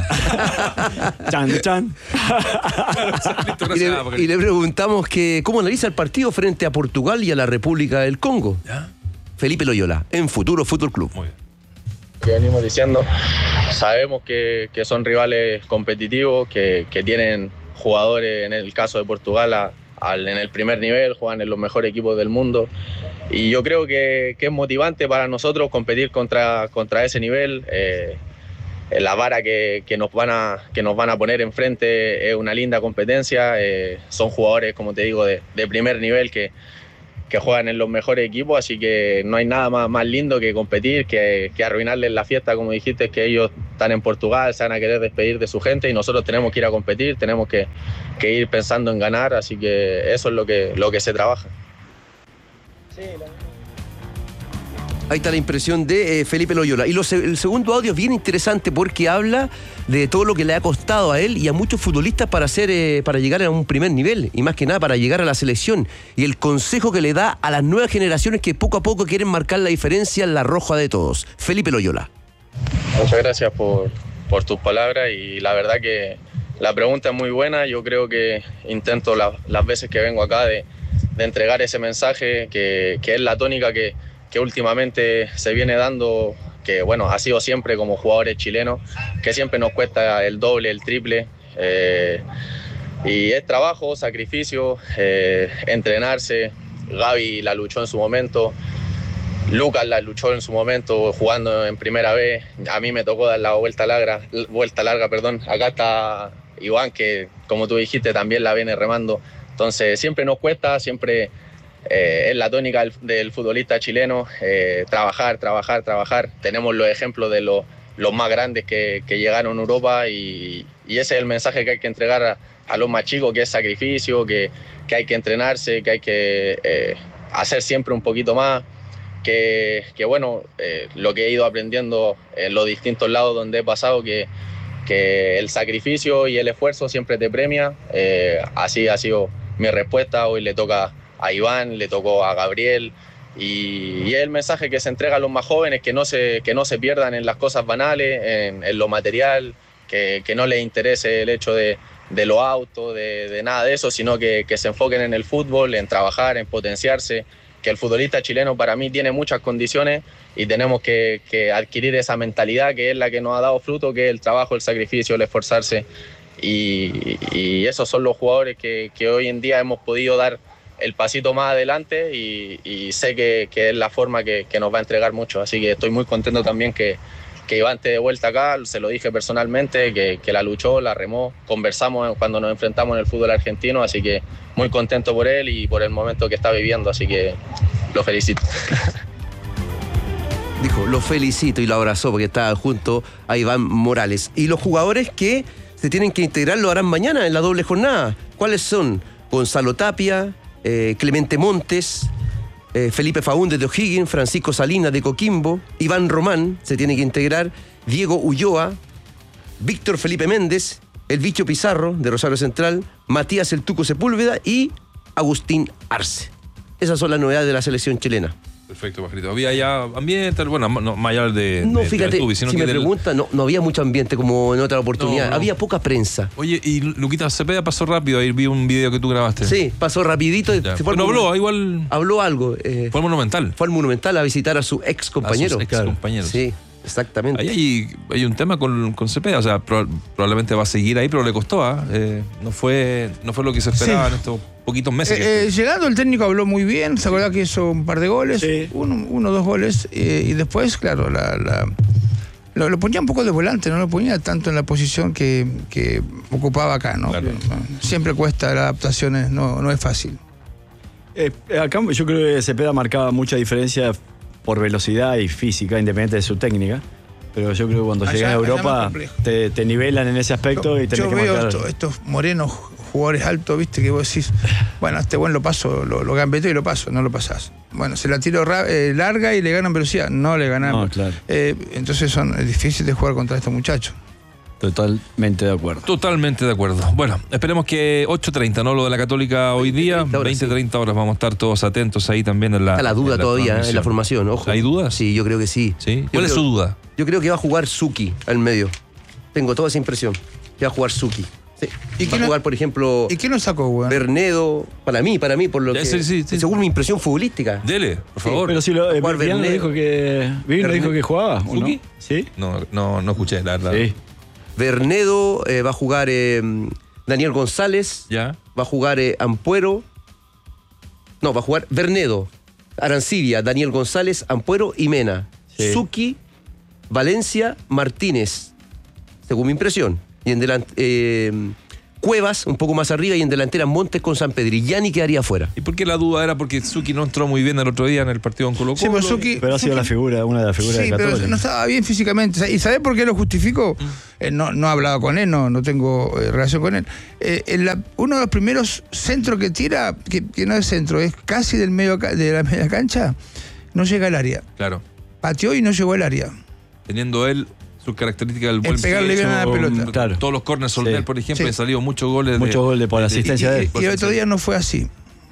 Chan, chan. Listo, y, le, gracias, porque- y le preguntamos que cómo analiza el partido frente a Portugal y a la República del Congo. ¿Ya? Felipe Loyola, en Futuro Fútbol Club. Muy bien. Que venimos diciendo, sabemos que, que son rivales competitivos, que, que tienen jugadores, en el caso de Portugal, a, al, en el primer nivel, juegan en los mejores equipos del mundo. Y yo creo que, que es motivante para nosotros competir contra, contra ese nivel. Eh, la vara que, que, nos van a, que nos van a poner enfrente es una linda competencia. Eh, son jugadores, como te digo, de, de primer nivel que, que juegan en los mejores equipos, así que no hay nada más, más lindo que competir, que, que arruinarles la fiesta, como dijiste, que ellos están en Portugal, se van a querer despedir de su gente y nosotros tenemos que ir a competir, tenemos que, que ir pensando en ganar, así que eso es lo que, lo que se trabaja. Sí, la... Ahí está la impresión de eh, Felipe Loyola. Y lo, el segundo audio es bien interesante porque habla de todo lo que le ha costado a él y a muchos futbolistas para, hacer, eh, para llegar a un primer nivel y más que nada para llegar a la selección. Y el consejo que le da a las nuevas generaciones que poco a poco quieren marcar la diferencia en la roja de todos. Felipe Loyola. Muchas gracias por, por tus palabras y la verdad que la pregunta es muy buena. Yo creo que intento la, las veces que vengo acá de, de entregar ese mensaje que, que es la tónica que que últimamente se viene dando, que bueno, ha sido siempre como jugadores chilenos, que siempre nos cuesta el doble, el triple, eh, y es trabajo, sacrificio, eh, entrenarse. Gaby la luchó en su momento, Lucas la luchó en su momento jugando en primera vez, a mí me tocó dar la vuelta larga, vuelta larga, perdón. Acá está Iván, que como tú dijiste también la viene remando, entonces siempre nos cuesta, siempre... Eh, es la tónica del, del futbolista chileno, eh, trabajar, trabajar, trabajar. Tenemos los ejemplos de los, los más grandes que, que llegaron a Europa y, y ese es el mensaje que hay que entregar a, a los más chicos, que es sacrificio, que, que hay que entrenarse, que hay que eh, hacer siempre un poquito más, que, que bueno, eh, lo que he ido aprendiendo en los distintos lados donde he pasado, que, que el sacrificio y el esfuerzo siempre te premia. Eh, así ha sido mi respuesta. Hoy le toca a Iván, le tocó a Gabriel y, y es el mensaje que se entrega a los más jóvenes, que no se, que no se pierdan en las cosas banales, en, en lo material, que, que no les interese el hecho de, de los autos, de, de nada de eso, sino que, que se enfoquen en el fútbol, en trabajar, en potenciarse, que el futbolista chileno para mí tiene muchas condiciones y tenemos que, que adquirir esa mentalidad que es la que nos ha dado fruto, que es el trabajo, el sacrificio, el esforzarse y, y esos son los jugadores que, que hoy en día hemos podido dar el pasito más adelante y, y sé que, que es la forma que, que nos va a entregar mucho, así que estoy muy contento también que, que Iván esté de vuelta acá, se lo dije personalmente, que, que la luchó, la remó, conversamos cuando nos enfrentamos en el fútbol argentino, así que muy contento por él y por el momento que está viviendo, así que lo felicito. Dijo, lo felicito y lo abrazó porque estaba junto a Iván Morales. Y los jugadores que se tienen que integrar lo harán mañana en la doble jornada. ¿Cuáles son? Gonzalo Tapia, Eh, Clemente Montes, eh, Felipe Faúndez de O'Higgins, Francisco Salinas de Coquimbo, Iván Román se tiene que integrar, Diego Ulloa, Víctor Felipe Méndez, el Bicho Pizarro de Rosario Central, Matías El Tuco Sepúlveda y Agustín Arce. Esas son las novedades de la selección chilena. Perfecto, Pajarito. Había ya ambiente, bueno, no, más allá de. No, de, fíjate, de Tubi, sino si que me del... pregunta, no, no había mucho ambiente como en otra oportunidad. No, no. Había poca prensa. Oye, y Luquita Cepeda pasó rápido, ahí vi un video que tú grabaste. Sí, pasó rapidito. Se fue no habló, igual. Habló algo. Eh, fue al Monumental. Fue al Monumental a visitar a su ex compañero. A sus ex compañeros. Sí, exactamente. Ahí hay, hay un tema con, con Cepeda, o sea, pro, probablemente va a seguir ahí, pero le costó, ¿eh? Eh, no, fue, no fue lo que se esperaba sí. en estos poquitos meses. Eh, eh, llegando el técnico habló muy bien, se acuerda que hizo un par de goles, sí. uno, uno dos goles, eh, y después, claro, la, la, lo, lo ponía un poco de volante, no lo ponía tanto en la posición que, que ocupaba acá, ¿no? Claro. Siempre cuesta, la adaptación no, no es fácil. Eh, acá yo creo que Cepeda marcaba mucha diferencia por velocidad y física, independiente de su técnica. Pero yo creo que cuando allá, llegas a Europa te, te nivelan en ese aspecto yo, y tenés yo que veo marcar. Esto, estos morenos jugadores altos, viste, que vos decís, bueno, este buen lo paso, lo, lo gambeteo y lo paso, no lo pasás. Bueno, se la tiro eh, larga y le ganan velocidad, no le ganamos. No, claro. eh, entonces son es difícil de jugar contra estos muchachos. Totalmente de acuerdo. Totalmente de acuerdo. Bueno, esperemos que ocho treinta, ¿no? Lo de la Católica hoy día, veinte treinta horas, vamos a estar todos atentos ahí también en la. Está la duda en la todavía en la formación, ojo. ¿Hay dudas? Sí, yo creo que sí. ¿Sí? ¿Cuál yo es creo, su duda? Yo creo que va a jugar Suki al medio. Tengo toda esa impresión. Que va a jugar Suki. Sí. ¿Y va a jugar, no, por ejemplo. ¿Y quién lo sacó, güey? Bernedo, para mí, para mí, por lo ya, que. Sí, sí, sí. Según mi impresión futbolística. Dele, por favor. Sí, pero si lo, eh, Vivian lo dijo que. Vivian dijo que jugaba. ¿Suki? ¿Sí? No, no, no escuché, la verdad. Sí. Bernedo, eh, va a jugar eh, Daniel González. Ya. Va a jugar eh, Ampuero. No, va a jugar Bernedo, Arancibia, Daniel González, Ampuero y Mena. Sí. Suki, Valencia, Martínez, según mi impresión. Y en delante, eh, Cuevas, un poco más arriba, y en delantera Montes con San Pedrillani quedaría afuera. ¿Y por qué la duda era? Porque Suki no entró muy bien el otro día en el partido con Colo-Colo. Sí, pero, Suki, pero ha sido Suki, la figura, una de las figuras sí, de Católica. pero no estaba bien físicamente. ¿Y sabés por qué lo justifico? Mm. Eh, no, no he hablado con él, no, no tengo eh, relación con él. Eh, en la, uno de los primeros centros que tira, que, que no es centro, es casi del medio de la media cancha, no llega al área. Claro. Pateó y no llegó al área. Teniendo él sus características del buen pegarle bien a la pelota. Claro. Todos los corners Solder, sí. por ejemplo, sí. han salido muchos goles. Muchos de, goles por la asistencia de, de él. Y, y el otro día no fue así.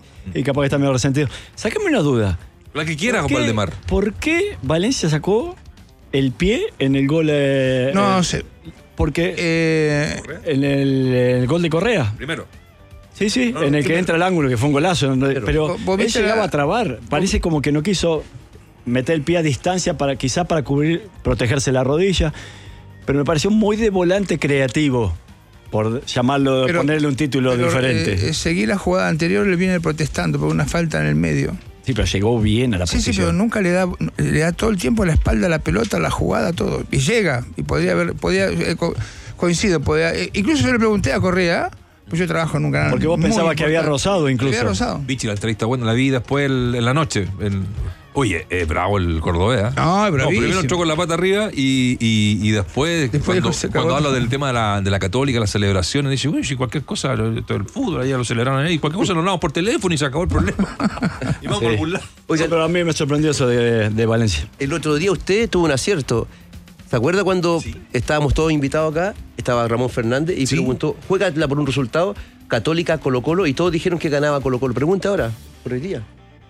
Y capaz que está medio resentido. Sácame una duda. La que quiera, ¿Por Valdemar. ¿Por qué Valencia sacó el pie en el gol? Eh, no eh, sé. Porque eh, en el, el gol de Correa. Primero. Sí, sí, no, en el que entra al ángulo, que fue un golazo. Pero, pero ¿vos él llegaba la... a trabar. Parece como que no quiso meter el pie a distancia para quizá para cubrir, protegerse la rodilla. Pero me pareció muy de volante creativo, por llamarlo, pero, ponerle un título pero, diferente. Eh, seguí la jugada anterior, le viene protestando por una falta en el medio. Sí, pero llegó bien a la sí, posición. Sí, pero nunca le da, le da todo el tiempo a la espalda, a la pelota, a la jugada, todo. Y llega, y podría haber, podía, eh, co coincido, podía, eh, incluso yo le pregunté a Correa, pues yo trabajo en un canal. Porque vos pensabas que había rozado incluso. Había rozado. Vichy, la entrevista buena, la vi después el, en la noche. El... Oye, eh, bravo el cordobés. ¿eh? No, no, primero entró con la pata arriba y, y, y después, después cuando, cuando habla del tema de la, de la Católica, las celebraciones, dice, uy, si cualquier cosa, todo el fútbol, allá lo celebraron ahí, cualquier cosa lo hablamos por teléfono y se acabó el problema. Y vamos sí. por algún lado. Oye, pero a mí me sorprendió eso de, de Valencia. El otro día usted tuvo un acierto. ¿Se acuerda cuando sí. estábamos todos invitados acá? Estaba Ramón Fernández y ¿sí? preguntó, juégala por un resultado, Católica, Colo-Colo, y todos dijeron que ganaba Colo-Colo. Pregunta ahora, por el día.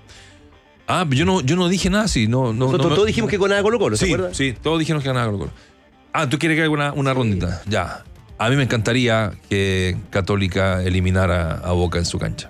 Ah, yo no, yo no dije nada así. No, no, Nosotros no, todos dijimos que ganaba Colo-Colo, ¿se sí, acuerda? Sí, todos dijimos que ganaba Colo-Colo. Ah, ¿tú quieres que haga una, una sí. rondita? Ya. A mí me encantaría que Católica eliminara a Boca en su cancha.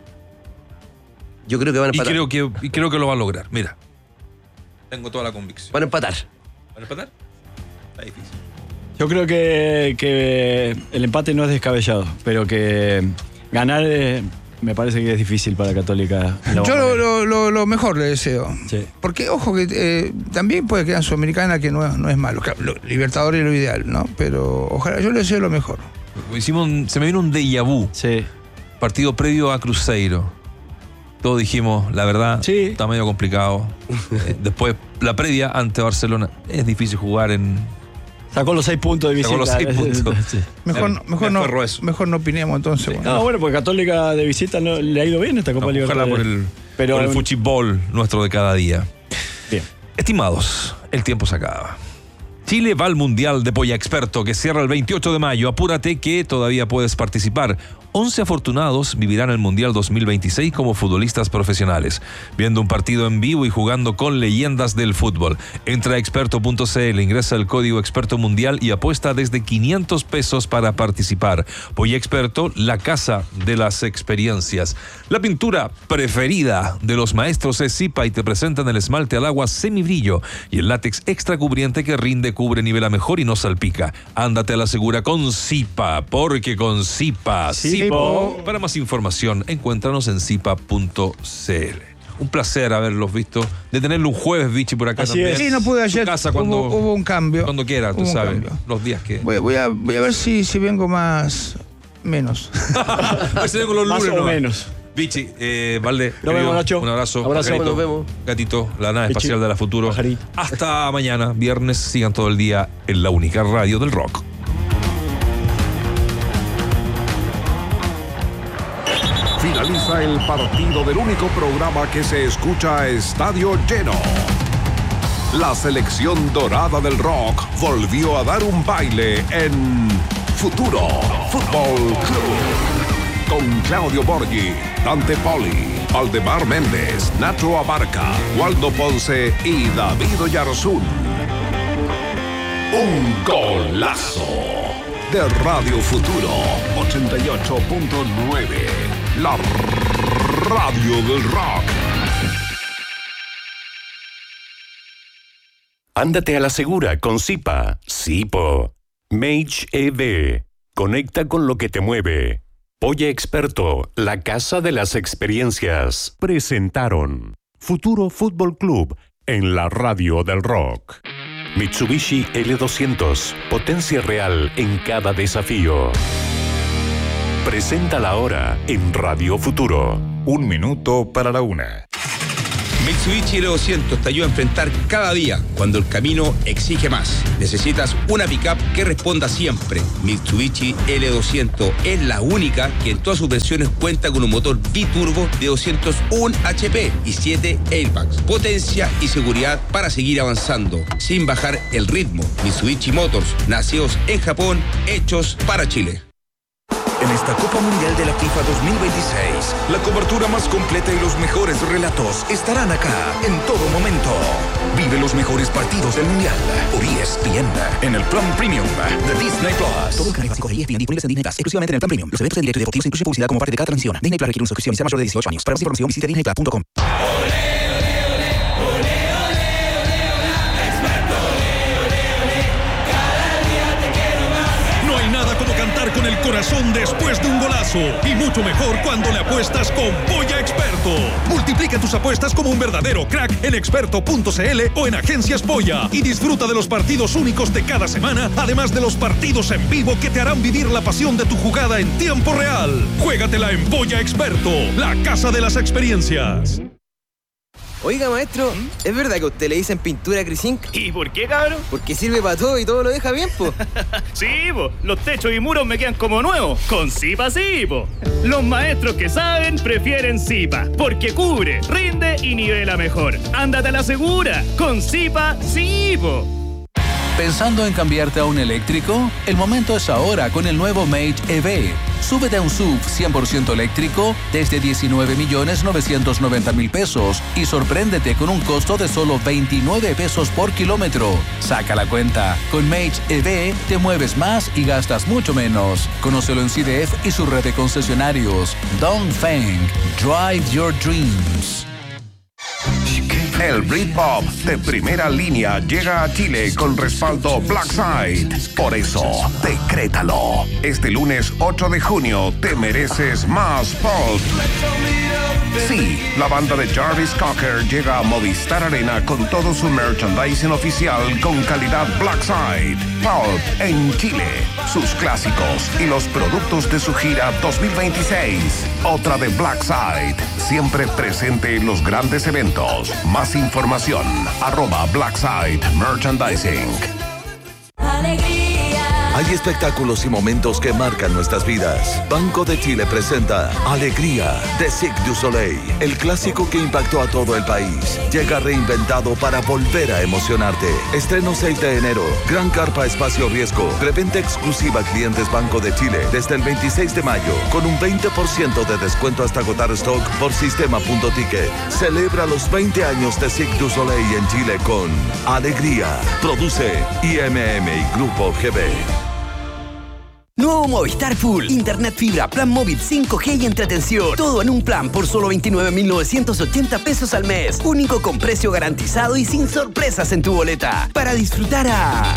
Yo creo que van a empatar. Y creo que, y creo que lo va a lograr. Mira. Tengo toda la convicción. Van a empatar. ¿Van a empatar? Está difícil. Yo creo que, que el empate no es descabellado, pero que ganar... Eh, me parece que es difícil para Católica. Yo lo, lo, lo, lo mejor le deseo. Sí. Porque, ojo, que eh, también puede quedar en Sudamericana, que no, no es malo. Lo, Libertadores es lo ideal, ¿no? Pero ojalá, yo le deseo lo mejor. Hicimos un, se me vino un déjà vu. Sí. Partido previo a Cruzeiro. Todos dijimos, la verdad, sí. está medio complicado. eh, después, la previa ante Barcelona. Es difícil jugar en... Sacó los seis puntos de visita. Sacó los seis puntos. Sí. Mejor, me, mejor, me no, mejor no opinemos entonces. Sí. Bueno. No, bueno, porque Católica de visita no, le ha ido bien esta Copa no, Libertadores. Ojalá por el, Pero, por el fútbol nuestro de cada día. Bien. Estimados, el tiempo se acaba. Chile va al Mundial de Polla Experto que cierra el veintiocho de mayo. Apúrate que todavía puedes participar. once afortunados vivirán el Mundial dos mil veintiséis como futbolistas profesionales, viendo un partido en vivo y jugando con leyendas del fútbol. Entra a experto punto c l, ingresa el código Experto Mundial y apuesta desde quinientos pesos para participar. Polla Experto, la casa de las experiencias. La pintura preferida de los maestros es Zipa y te presentan el esmalte al agua semibrillo y el látex extra cubriente que rinde, cubre, nivela mejor y no salpica. Ándate a la segura con Zipa, porque con Zipa, Zipa. Para más información, encuéntranos en zipa punto c l. Un placer haberlos visto, de tenerlo un jueves, Vichy, por acá. Así también. Es. Sí, no pude ayer. Casa cuando, hubo, hubo un cambio. Cuando quiera, tú sabes. Los días que. Voy, voy, a, voy a ver si, si vengo más. Menos. Pues con los más lunes, o no. menos. Vichy, eh, Valde, nos vemos, Nacho. Un abrazo. Abrazo, Gatito, nos vemos. Gatito, la nave Vichy. Espacial de la Futuro. Pajarí. Hasta mañana, viernes. Sigan todo el día en la única radio del rock. Finaliza el partido del único programa que se escucha a estadio lleno. La selección dorada del rock volvió a dar un baile en Futuro Fútbol Club. Con Claudio Borghi, Dante Poli, Valdemar Méndez, Nacho Abarca, Waldo Ponce y David Oyarzún. Un golazo de Radio Futuro ochenta y ocho punto nueve. La radio del rock. Ándate a la segura con Zipa. Zipo. Mage E V. Conecta con lo que te mueve. Polla Experto, la casa de las experiencias. Presentaron Futuro Fútbol Club en la radio del rock. Mitsubishi L doscientos, potencia real en cada desafío. Presenta la hora en Radio Futuro. Un minuto para la una. Mitsubishi L doscientos te ayuda a enfrentar cada día cuando el camino exige más. Necesitas una pickup que responda siempre. Mitsubishi L doscientos es la única que en todas sus versiones cuenta con un motor biturbo de doscientos uno H P y siete airbags. Potencia y seguridad para seguir avanzando sin bajar el ritmo. Mitsubishi Motors, nacidos en Japón, hechos para Chile. En esta Copa Mundial de la FIFA dos mil veintiséis, la cobertura más completa y los mejores relatos estarán acá en todo momento. Vive los mejores partidos del Mundial por E S P N en el plan premium de Disney Plus. Todos los canales básicos de E S P N disponibles en Disney Plus, exclusivamente en el plan premium. Los eventos en directo y deportivos incluyen publicidad como parte de cada transmisión. Disney Plus requiere una suscripción y sea mayor de dieciocho años. Para más información visite disney plus punto com. Con el corazón después de un golazo y mucho mejor cuando le apuestas con Polla Experto. Multiplica tus apuestas como un verdadero crack en experto punto c l o en Agencias Polla y disfruta de los partidos únicos de cada semana, además de los partidos en vivo que te harán vivir la pasión de tu jugada en tiempo real. Juégatela en Polla Experto, la casa de las experiencias. Oiga, maestro, ¿es verdad que a usted le dicen pintura Crisink? ¿Y por qué, cabrón? Porque sirve para todo y todo lo deja bien, po. Sí, po. Los techos y muros me quedan como nuevos. Con Zipa sí, po. Los maestros que saben prefieren Zipa. Porque cubre, rinde y nivela mejor. Ándate a la segura. Con Zipa sí, po. ¿Pensando en cambiarte a un eléctrico? El momento es ahora con el nuevo Mage E V. Súbete a un S U V cien por ciento eléctrico desde diecinueve millones novecientos noventa mil pesos y sorpréndete con un costo de solo veintinueve pesos por kilómetro. Saca la cuenta. Con Mage E V te mueves más y gastas mucho menos. Conócelo en C D F y su red de concesionarios. Dongfeng. Drive your dreams. El Britpop de primera línea llega a Chile con respaldo Blackside. Por eso, decrétalo. Este lunes ocho de junio te mereces más pop. Sí, la banda de Jarvis Cocker llega a Movistar Arena con todo su merchandising oficial con calidad Blackside. Pulp en Chile, sus clásicos y los productos de su gira dos mil veintiséis. Otra de Blackside, siempre presente en los grandes eventos. Más información, arroba Blackside Merchandising. Hay espectáculos y momentos que marcan nuestras vidas. Banco de Chile presenta Alegría de Cirque du Soleil, el clásico que impactó a todo el país. Llega reinventado para volver a emocionarte. Estreno seis de enero. Gran carpa espacio riesgo. Preventa exclusiva a clientes Banco de Chile desde el veintiséis de mayo con un veinte por ciento de descuento hasta agotar stock por sistema punto ticket. Celebra los veinte años de Cirque du Soleil en Chile con Alegría. Produce I M M y Grupo G B. Nuevo Movistar Full. Internet fibra, plan móvil cinco G y entretención. Todo en un plan por solo veintinueve mil novecientos ochenta pesos al mes. Único con precio garantizado y sin sorpresas en tu boleta. Para disfrutar a...